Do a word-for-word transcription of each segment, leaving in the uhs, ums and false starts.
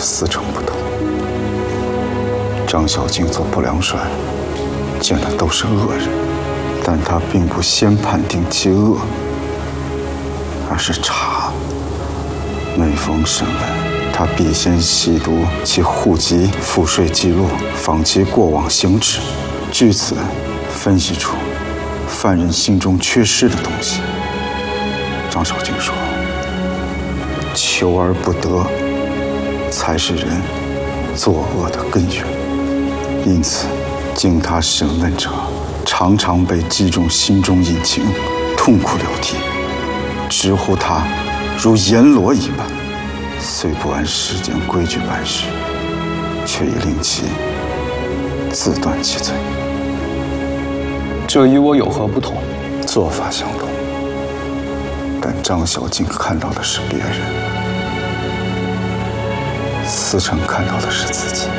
司城不同，张小敬做不良帅，见的都是恶人，但他并不先判定其恶，而是查。每逢审问，他必先细读其户籍、赋税记录，访其过往行止，据此分析出犯人心中缺失的东西。张小敬说：“求而不得，才是人作恶的根源。因此，经他审问者，常常被击中心中隐情，痛哭流涕，直呼他如阎罗一般。虽不按世间规矩办事，却已令其自断其罪。 这与我有何不同？ 做法相同，但张小敬看到的是别人，司城看到的是自己。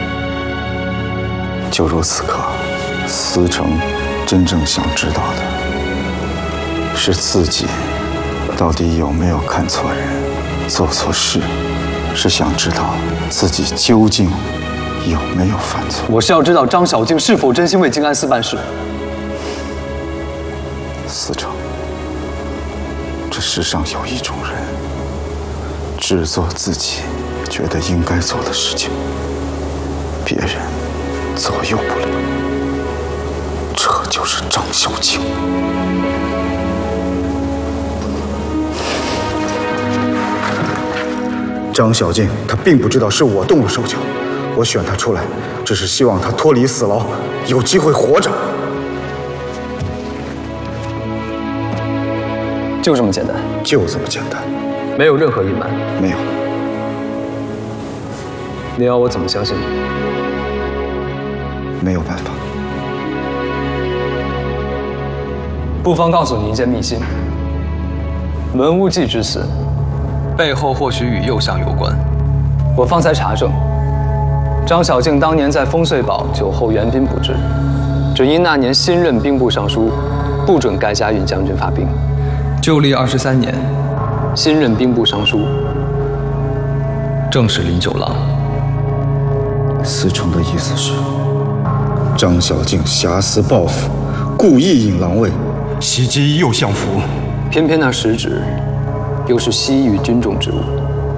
就如此刻，司城真正想知道的是自己到底有没有看错人、做错事，是想知道自己究竟有没有犯错。 我是要知道张小敬是否真心为静安寺办事。 司城，这世上有一种人，只做自己觉得应该做的事情，别人左右不了。这就是张小敬。张小敬，他并不知道是我动了手脚，我选他出来，只是希望他脱离死牢，有机会活着。 就这么简单？ 就这么简单， 没有任何隐瞒。 没有。 你要我怎么相信你？ 没有办法。 不妨告诉你一件秘辛：文无忌之死，背后或许与右相有关。我方才查证，张小敬当年在丰岁堡酒后援兵不至，只因那年新任兵部尚书不准该家运将军发兵。旧历二十三年，新任兵部尚书正是林九郎。 司城的意思是，张小敬挟私报复，故意引狼卫，袭击右相府。 偏偏那实旨又是西域军重之物。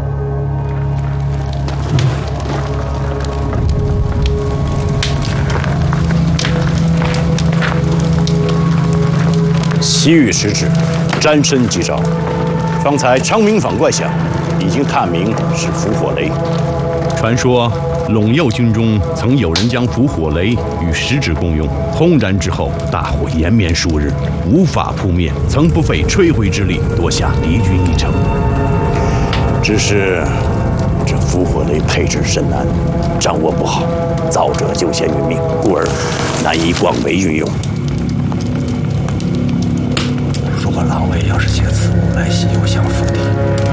西域实旨，沾身即着。方才昌明坊怪象已经探明是伏火雷。传说陇右军中曾有人将伏火雷与实旨共用，轰然之后，大火延绵数日，无法扑灭，曾不费吹灰之力夺下敌军一城。只是这伏火雷配置甚难，掌握不好，造者就先殒命，故而难以广为运用。 如果狼卫要是借此来袭右相府邸，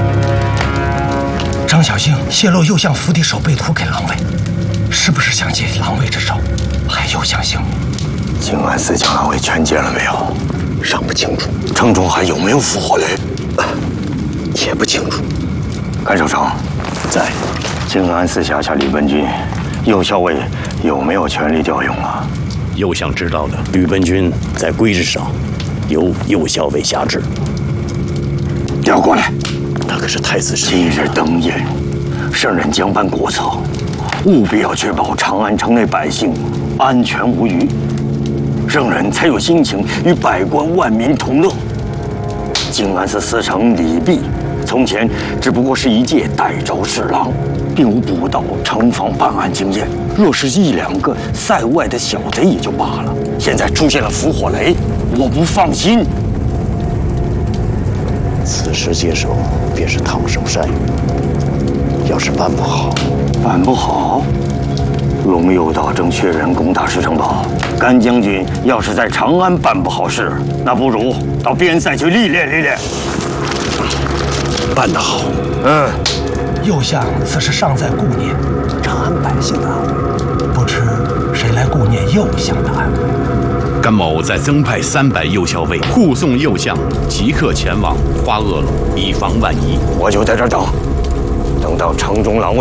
张小敬泄露右相府邸守备图给狼卫，是不是想借狼卫之手害右相性命？ 静安寺将狼卫全歼了没有？尚不清楚。城中还有没有伏火雷？也不清楚。看守丞，在。静安寺辖下吕本军，右校尉有没有权力调用啊？ 右相知道的，吕本军在规制上由右校尉辖制。 调过来。 那可是太子侍今日登宴，圣人将颁国策，务必要确保长安城内百姓安全无虞，圣人才有心情与百官万民同乐。静安寺司城李泌，从前只不过是一介代州侍郎，并无捕到城防办案经验。若是一两个塞外的小贼也就罢了，现在出现了伏火雷，我不放心。 此时接手便是烫手山芋，要是办不好， 办不好，陇右道正缺人攻打石城堡。甘将军要是在长安办不好事，那不如到边塞去历练历练。 办得好。 嗯， 右相此时尚在顾念长安百姓的安危，不知谁来顾念右相的安危？ 甘某再增派三百右校尉护送右相，即刻前往花萼陇，以防万一。 我就在这儿等，等到城中狼卫